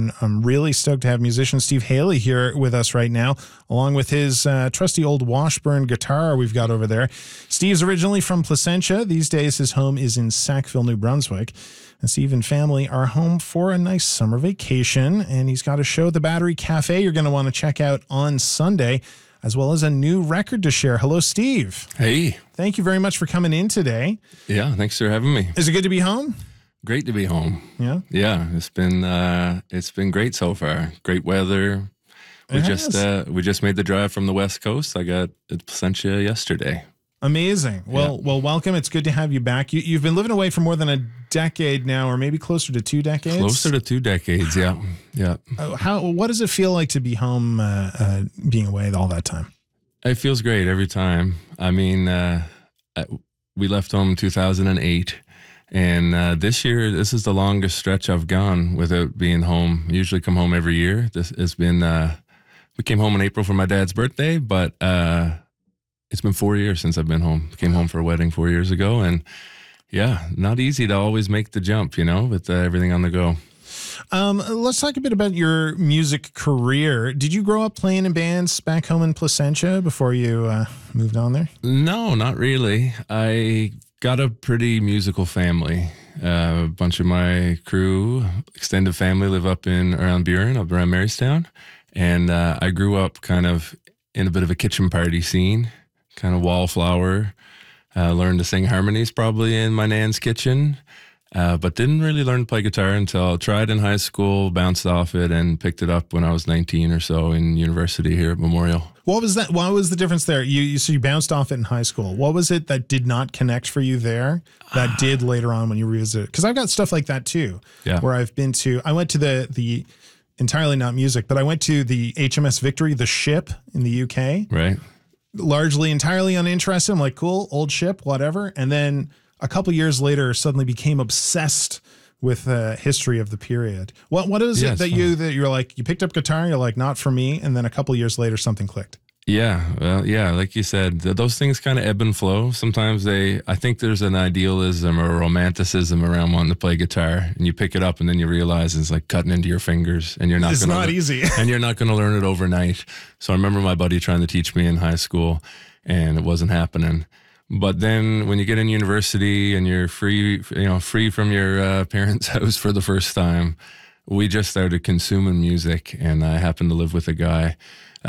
and I'm really stoked to have musician Steve Haley here with us right now, along with his trusty old Washburn guitar we've got over there. Steve's originally from Placentia. These days, his home is in Sackville, New Brunswick. And Steve and family are home for a nice summer vacation, and he's got a show at the Battery Cafe you're going to want to check out on Sunday, as well as a new record to share. Hello, Steve. Hey. Thank you very much for coming in today. Yeah, thanks for having me. Is it good to be home? Great to be home. Yeah? Yeah, it's been great so far. Great weather. We just made the drive from the West Coast. I got at Placentia yesterday. Amazing. Well, welcome. It's good to have you back. You've been living away for more than a decade now, or maybe closer to 2 decades. Closer to 2 decades, yeah. What does it feel like to be home, being away all that time? It feels great every time. I mean, we left home in 2008, and this year, this is the longest stretch I've gone without being home. I usually come home every year. This has been, we came home in April for my dad's birthday, but it's been 4 years since I've been home. Came home for a wedding 4 years ago, and yeah, not easy to always make the jump, with everything on the go. Let's talk a bit about your music career. Did you grow up playing in bands back home in Placentia before you moved on there? No, not really. I got a pretty musical family. A bunch of my crew, extended family, live up around Buren, up around Marystown, and I grew up kind of in a bit of a kitchen party scene. Kind of wallflower, learned to sing harmonies probably in my nan's kitchen, but didn't really learn to play guitar until I tried in high school, bounced off it, and picked it up when I was 19 or so in university here at Memorial. What was that? What was the difference there? So you bounced off it in high school. What was it that did not connect for you there that did later on when you revisited? Because I've got stuff like that too, where I went to the entirely not music, but I went to the HMS Victory, the ship in the UK. Right. Largely entirely uninterested. I'm like, cool, old ship, whatever. And then a couple years later, suddenly became obsessed with the history of the period. What is it that you're like, you picked up guitar, you're like, not for me, and then a couple years later, something clicked? Yeah, well, like you said, those things kind of ebb and flow. Sometimes I think there's an idealism or a romanticism around wanting to play guitar, and you pick it up and then you realize it's like cutting into your fingers, and it's not easy. And you're not going to learn it overnight. So I remember my buddy trying to teach me in high school, and it wasn't happening. But then when you get in university and you're free from your parents' house for the first time, we just started consuming music, and I happened to live with a guy,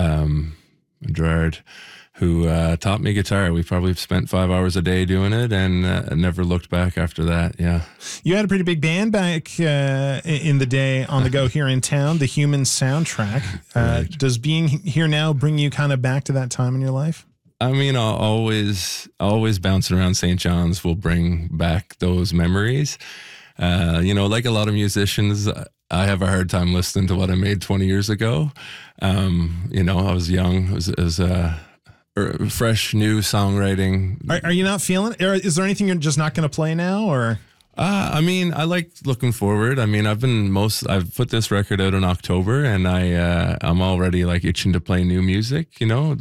Gerard, who taught me guitar. We probably spent 5 hours a day doing it, and never looked back after that. Yeah. You had a pretty big band back in the day on the go here in town, the Human Soundtrack. Right. Does being here now bring you kind of back to that time in your life? I mean, always bouncing around St. John's will bring back those memories. Like a lot of musicians, I have a hard time listening to what I made 20 years ago. I was young. It was fresh, new songwriting. Are you not feeling it? Or is there anything you're just not going to play now, or? I mean, I like looking forward. I mean, I've put this record out in October, and I'm already like itching to play new music,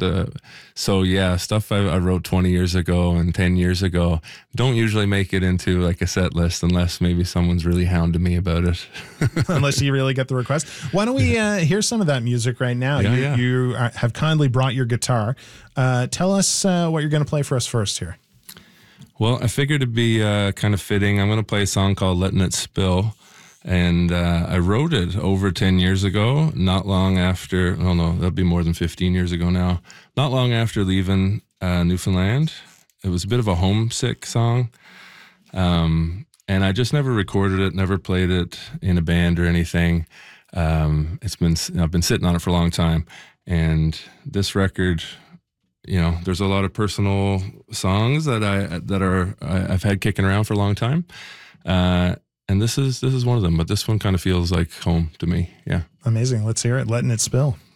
stuff I wrote 20 years ago and 10 years ago don't usually make it into like a set list unless maybe someone's really hounding me about it. Unless you really get the request. Why don't we hear some of that music right now? You have kindly brought your guitar. Tell us what you're going to play for us first here. Well, I figured it'd be kind of fitting. I'm going to play a song called Letting It Spill. And I wrote it over 10 years ago, not long after, that'd be more than 15 years ago now, not long after leaving Newfoundland. It was a bit of a homesick song. And I just never recorded it, never played it in a band or anything. I've been sitting on it for a long time. And this record, there's a lot of personal songs that I've had kicking around for a long time, and this is one of them. But this one kind of feels like home to me. Yeah, amazing. Let's hear it. Letting It Spill.